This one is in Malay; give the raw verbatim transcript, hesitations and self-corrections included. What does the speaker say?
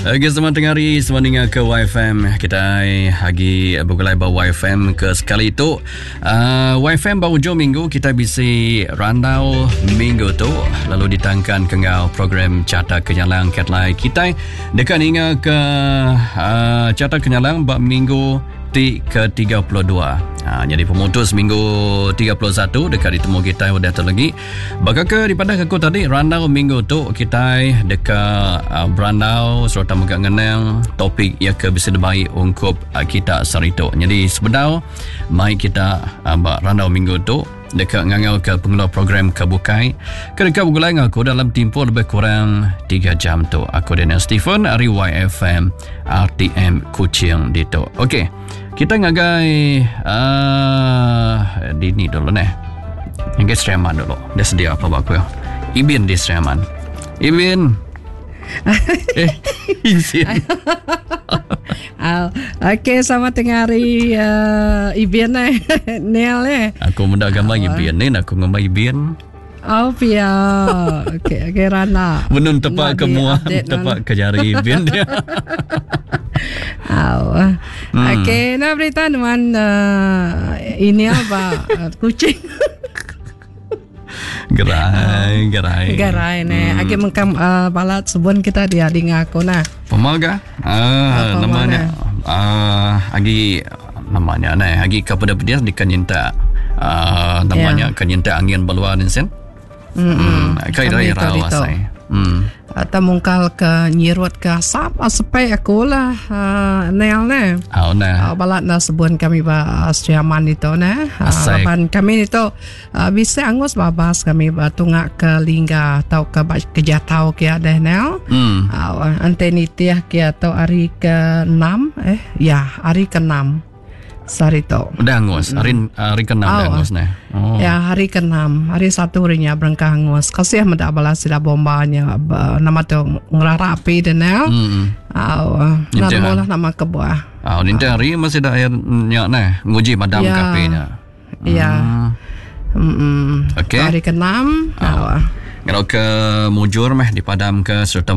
Okey, selamat tengah hari, selamat dengar ke Y F M. Kita lagi bergulai bawa Y F M ke sekali itu. Uh, Y F M baru hujung minggu kita bisi randau minggu tu, lalu ditangkan ke ngau program Carta Kenyalang Ketlai kita dekat hingga ke uh, Carta Kenyalang bab minggu ti ke tiga puluh dua. Ha, jadi pemutus minggu tiga puluh satu dekat ditemu kita sudah tu lagi. Bakal daripada aku tadi randau minggu tu kita dekat uh, berandau serta megak ngenang topik yang ke bisa dibaik ungkup uh, kita sarito. Jadi sebenarnya mai kita uh, randau minggu tu dekat ngangau ke pengelola program kebukai ke dekat bergulai dengan aku dalam tempoh lebih kurang tiga jam tu. Aku Daniel Stephen dari Y F M R T M Kuching dito. Okey, kita ngagai uh, di ni dulu nih. Ngagai Sriaman dulu. Dia sedia apa baku ya? Ibin di Sriaman. Ibin. eh, izin. Oh, Okey, selamat tengah hari uh, Ibin eh. Neil eh. Aku muda gambar oh. Ibin ni, aku gambar Ibin. Oh, pia. Okey, okey Rana. Menun tepat ke muah, tepat ke jari Ibin dia. Oh. Hmm. Okey, nak berita dengan uh, ini apa? Kucing. Gerai, gerai. Gerai ni. Hmm. Agi mengkam uh, balat sebun kita dia dengar aku nah. Pemaga? Ah, namanya. Ah, agi namanya nah. Agi kepada dia dikanyinta. Ah, namanya yeah. Kanyinta angin beluar ni sen. Hmm. Kai rai rawasai. Hmm. Atau mungkal ke nyirut ke asap asepai aku lah uh, Neil ne. Oh nah. Uh, balat na sebun kami ba Sriaman itu ne. Uh, ban kami itu uh, bisa angus babas kami ba tungak ke lingga atau ke ke jatau kia deh Neil. Hmm. Uh, ante nitiah kia atau hari ke enam eh ya hari ke enam. Sarito. Udah angus. Hari hari ke enam oh, dah angus nih. Oh. Ya hari ke enam. Hari satu harinya berangkat angus. Kasih mendak balas sila bombanya nama tu ngerarapi dan now. Hmm. Oh, nama lah nama kebuah. Oh, ninti hari masih ada air nyak nih. Nguji madam ya. Kapenya. Ya. Hmm. Okey. Hari ke enam. Oh. Kalau ke mujur meh dipadam ke serta